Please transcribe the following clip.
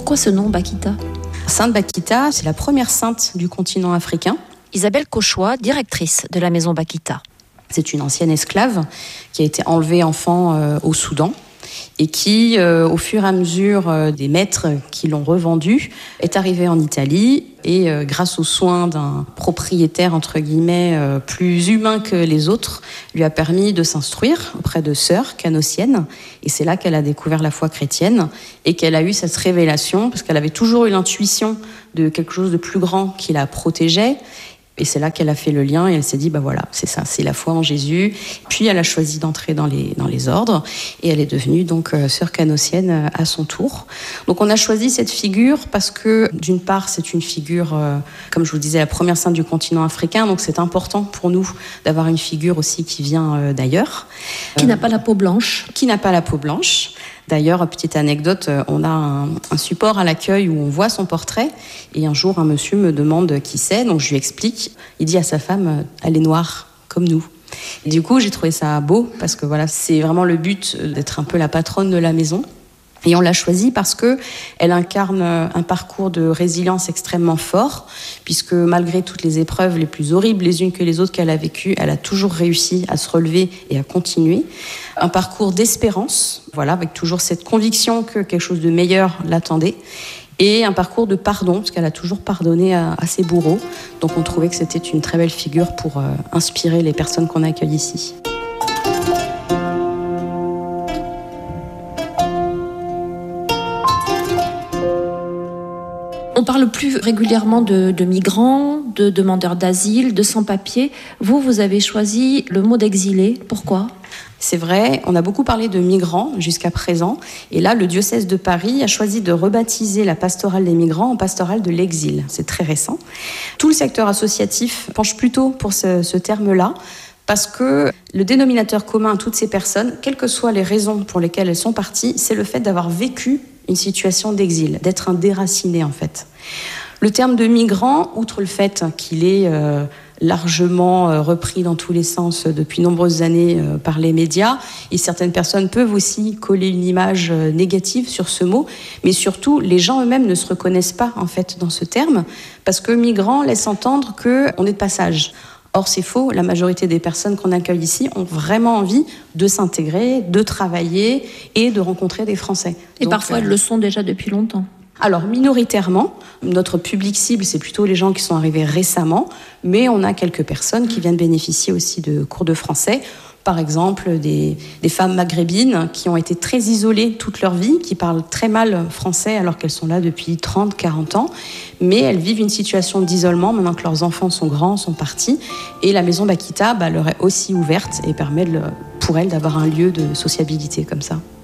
Pourquoi ce nom, Bakita ? Sainte Bakita, c'est la première sainte du continent africain. Isabelle Cauchois, directrice de la maison Bakita. C'est une ancienne esclave qui a été enlevée enfant au Soudan et qui, au fur et à mesure des maîtres qui l'ont revendue, est arrivée en Italie et grâce aux soins d'un propriétaire, entre guillemets, plus humain que les autres, lui a permis de s'instruire auprès de sœurs canossiennes. Et c'est là qu'elle a découvert la foi chrétienne et qu'elle a eu cette révélation, parce qu'elle avait toujours eu l'intuition de quelque chose de plus grand qui la protégeait. Et c'est là qu'elle a fait le lien et elle s'est dit, voilà, c'est ça, c'est la foi en Jésus. Puis elle a choisi d'entrer dans les ordres et elle est devenue donc sœur canossienne à son tour. Donc on a choisi cette figure parce que d'une part c'est une figure, comme je vous disais, la première sainte du continent africain, donc c'est important pour nous d'avoir une figure aussi qui vient d'ailleurs. Qui n'a pas la peau blanche. Qui n'a pas la peau blanche. D'ailleurs, petite anecdote, on a un support à l'accueil où on voit son portrait. Et un jour, un monsieur me demande qui c'est, donc je lui explique. Il dit à sa femme, elle est noire, comme nous. Et du coup, j'ai trouvé ça beau, parce que voilà, c'est vraiment le but d'être un peu la patronne de la maison. Et on l'a choisie parce que elle incarne un parcours de résilience extrêmement fort, puisque malgré toutes les épreuves les plus horribles les unes que les autres qu'elle a vécues, elle a toujours réussi à se relever et à continuer. Un parcours d'espérance, voilà, avec toujours cette conviction que quelque chose de meilleur l'attendait. Et un parcours de pardon, parce qu'elle a toujours pardonné à ses bourreaux. Donc on trouvait que c'était une très belle figure pour inspirer les personnes qu'on accueille ici. On parle plus régulièrement de migrants, de demandeurs d'asile, de sans-papiers. Vous avez choisi le mot d'exilé. Pourquoi ? C'est vrai, on a beaucoup parlé de migrants jusqu'à présent. Et là, le diocèse de Paris a choisi de rebaptiser la pastorale des migrants en pastorale de l'exil. C'est très récent. Tout le secteur associatif penche plutôt pour ce terme-là, parce que le dénominateur commun à toutes ces personnes, quelles que soient les raisons pour lesquelles elles sont parties, c'est le fait d'avoir vécu une situation d'exil, d'être un déraciné en fait. Le terme de migrant, outre le fait qu'il est largement repris dans tous les sens depuis nombreuses années par les médias, et certaines personnes peuvent aussi coller une image négative sur ce mot, mais surtout les gens eux-mêmes ne se reconnaissent pas en fait dans ce terme, parce que migrant laisse entendre qu'on est de passage. Or, c'est faux, la majorité des personnes qu'on accueille ici ont vraiment envie de s'intégrer, de travailler et de rencontrer des Français. Et donc, parfois, elles le sont déjà depuis longtemps. Alors, minoritairement, notre public cible, c'est plutôt les gens qui sont arrivés récemment, mais on a quelques personnes qui viennent bénéficier aussi de cours de français. Par exemple, des femmes maghrébines qui ont été très isolées toute leur vie, qui parlent très mal français alors qu'elles sont là depuis 30, 40 ans, mais elles vivent une situation d'isolement maintenant que leurs enfants sont grands, sont partis, et la maison Bakita leur est aussi ouverte et permet pour elles d'avoir un lieu de sociabilité comme ça.